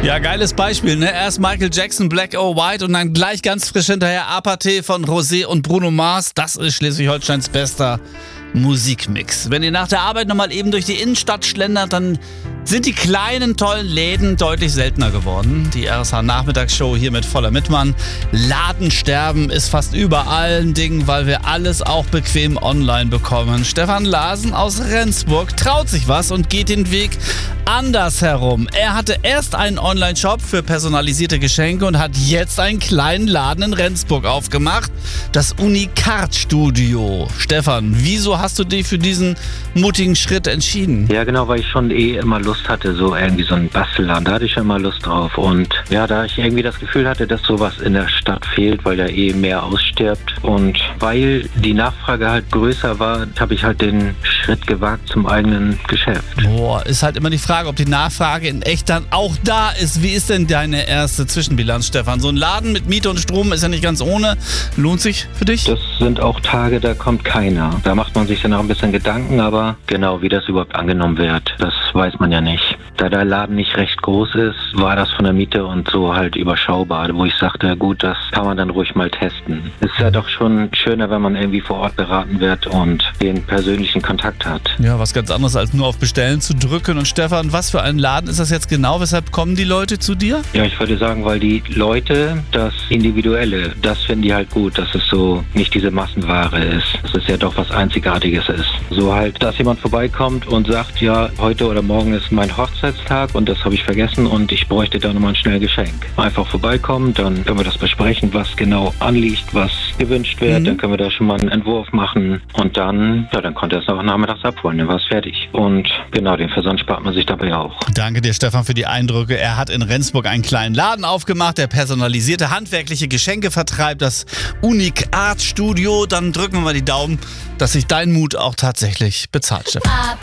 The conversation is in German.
Ja, geiles Beispiel, ne? Erst Michael Jackson, Black or White und dann gleich ganz frisch hinterher Apathy von Rosé und Bruno Mars. Das ist Schleswig-Holsteins bester Musikmix. Wenn ihr nach der Arbeit nochmal eben durch die Innenstadt schlendert, dann sind die kleinen, tollen Läden deutlich seltener geworden. Die RSH-Nachmittagsshow hier mit Voller Mittmann. Ladensterben ist fast überall ein Ding, weil wir alles auch bequem online bekommen. Stefan Larsen aus Rendsburg traut sich was und geht den Weg anders herum. Er hatte erst einen Online-Shop für personalisierte Geschenke und hat jetzt einen kleinen Laden in Rendsburg aufgemacht. Das Unicard-Studio. Stefan, wieso hast du dich für diesen mutigen Schritt entschieden? Ja, genau, weil ich schon immer Lust hatte, so irgendwie so einen Bastelladen. Da hatte ich schon immer Lust drauf. Und ja, da ich irgendwie das Gefühl hatte, dass sowas in der Stadt fehlt, weil da mehr ausstirbt. Und weil die Nachfrage halt größer war, habe ich halt den Schritt gewagt zum eigenen Geschäft. Boah, ist halt immer die Frage, ob die Nachfrage in echt dann auch da ist. Wie ist denn deine erste Zwischenbilanz, Stefan? So ein Laden mit Miete und Strom ist ja nicht ganz ohne. Lohnt sich für dich? Das sind auch Tage, da kommt keiner. Da macht man sich dann auch ein bisschen Gedanken, aber genau, wie das überhaupt angenommen wird, das weiß man ja nicht. Da der Laden nicht recht groß ist, war das von der Miete und so halt überschaubar, wo ich sagte, gut, das kann man dann ruhig mal testen. Es ist ja doch schon schöner, wenn man irgendwie vor Ort beraten wird und den persönlichen Kontakt hat. Ja, was ganz anderes als nur auf Bestellen zu drücken. Und Stefan, was für ein Laden ist das jetzt genau? Weshalb kommen die Leute zu dir? Ja, ich würde sagen, weil die Leute das Individuelle, das finden die halt gut, dass es so nicht diese Massenware ist. Dass es ja doch was Einzigartiges ist. So halt, dass jemand vorbeikommt und sagt, ja, heute oder morgen ist mein Hochzeitstag und das habe ich vergessen und ich bräuchte da nochmal ein schnell Geschenk. Einfach vorbeikommen, dann können wir das besprechen, was genau anliegt, was gewünscht wird. Dann können wir da schon mal einen Entwurf machen und dann konnte er es noch nachmittags abholen, dann war es fertig. Und genau, den Versand spart man sich dabei auch. Danke dir, Stefan, für die Eindrücke. Er hat in Rendsburg einen kleinen Laden aufgemacht, der personalisierte handwerkliche Geschenke vertreibt, das Unicard Studio. Dann drücken wir mal die Daumen, dass sich dein Mut auch tatsächlich bezahlt, Stefan.